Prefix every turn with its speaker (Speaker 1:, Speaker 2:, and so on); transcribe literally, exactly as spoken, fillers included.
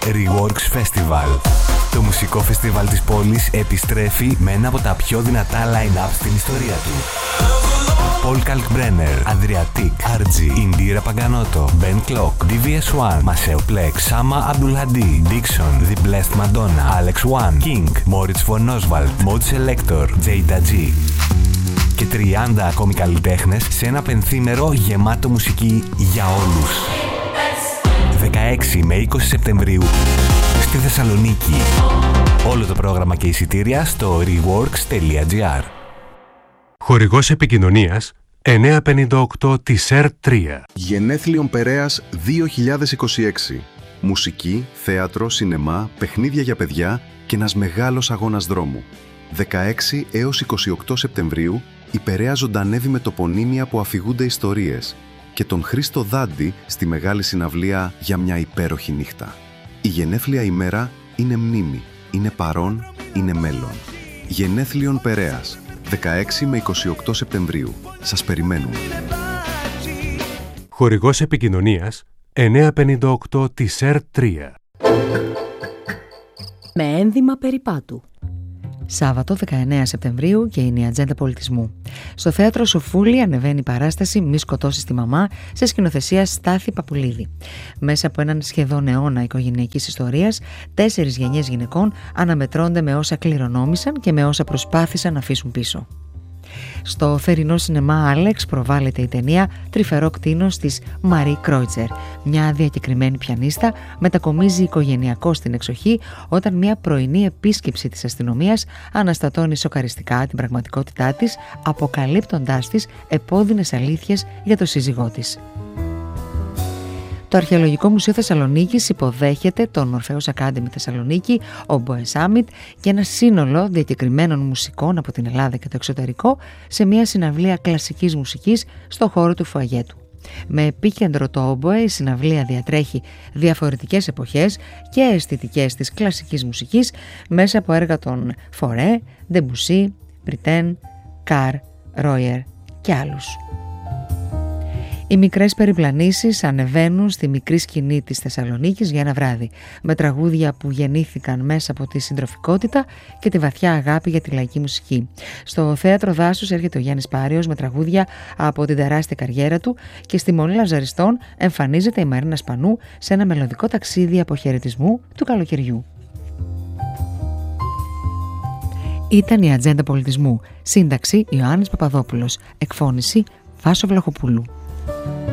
Speaker 1: Reworks Festival. Το μουσικό φεστιβάλ της πόλης επιστρέφει με ένα από τα πιο δυνατά line-up στην ιστορία του. Paul Kalkbrenner, Adriatic, αρ τζι, Indira Paganoto, Ben Clock, ντι βι ες One, Maceo Plex, Sama Abdulhadi, Dixon, The Blessed Madonna, Alex One, King, Moritz von Oswald, Mode Selector, Jada G. Και τριάντα ακόμη καλλιτέχνες σε ένα πενθήμερο γεμάτο μουσική για όλους. δεκαέξι με είκοσι Σεπτεμβρίου στη Θεσσαλονίκη. Όλο το πρόγραμμα και εισιτήρια στο reworks τελεία τζι άρ.
Speaker 2: Χορηγός επικοινωνίας εννιακόσια πενήντα οκτώ της ΕΡ τρία.
Speaker 3: Γενέθλιον Περέας δύο χιλιάδες είκοσι έξι. Μουσική, θέατρο, σινεμά, παιχνίδια για παιδιά και ένας μεγάλος αγώνας δρόμου. δεκαέξι έως είκοσι οκτώ Σεπτεμβρίου η Περαία ζωντανεύει με τοπονύμια που αφηγούνται ιστορίες και τον Χρήστο Δάντη στη μεγάλη συναυλία για μια υπέροχη νύχτα. Η γενέθλια ημέρα είναι μνήμη, είναι παρόν, είναι μέλλον. Γενέθλιον Περέας, δεκαέξι με είκοσι οκτώ Σεπτεμβρίου. Σας περιμένουμε.
Speaker 2: Χορηγός επικοινωνίας εννιακόσια πενήντα οκτώ της ΕΡ τρία.
Speaker 4: Με ένδυμα περιπάτου. Σάββατο δεκαεννέα Σεπτεμβρίου και είναι η ατζέντα πολιτισμού. Στο θέατρο Σοφούλη ανεβαίνει η παράσταση «Μη σκοτώσεις τη μαμά» σε σκηνοθεσία Στάθη Παπουλίδη. Μέσα από έναν σχεδόν αιώνα οικογενειακής ιστορίας, τέσσερις γενιές γυναικών αναμετρώνται με όσα κληρονόμησαν και με όσα προσπάθησαν να αφήσουν πίσω. Στο θερινό σινεμά Άλεξ προβάλλεται η ταινία «Τρυφερό κτήνος» της Μαρί Κρόιτσερ. Μια διακεκριμένη πιανίστα μετακομίζει οικογενειακό στην εξοχή όταν μια πρωινή επίσκεψη της αστυνομίας αναστατώνει σοκαριστικά την πραγματικότητά της, αποκαλύπτοντάς της επώδυνες αλήθειες για το σύζυγό της. Το Αρχαιολογικό Μουσείο Θεσσαλονίκης υποδέχεται τον Orpheus Academy Θεσσαλονίκη, Oboe Summit και ένα σύνολο διακεκριμένων μουσικών από την Ελλάδα και το εξωτερικό σε μια συναυλία κλασικής μουσικής στο χώρο του φουαγέ του. Με επίκεντρο το Oboe, η συναυλία διατρέχει διαφορετικές εποχές και αισθητικές της κλασικής μουσικής μέσα από έργα των Φορέ, Debussy, Britten, Carr, Royer και άλλους. Οι μικρές περιπλανήσεις ανεβαίνουν στη μικρή σκηνή της Θεσσαλονίκης για ένα βράδυ, με τραγούδια που γεννήθηκαν μέσα από τη συντροφικότητα και τη βαθιά αγάπη για τη λαϊκή μουσική. Στο Θέατρο Δάσους έρχεται ο Γιάννης Πάριος με τραγούδια από την τεράστια καριέρα του και στη Μονή Λαζαριστών εμφανίζεται η Μαρίνα Σπανού σε ένα μελλοντικό ταξίδι αποχαιρετισμού του καλοκαιριού. Ήταν η Ατζέντα Πολιτισμού. Σύνταξη Ιωάννης Παπαδόπουλος. Εκφώνηση Βάσο Βλαχοπούλου.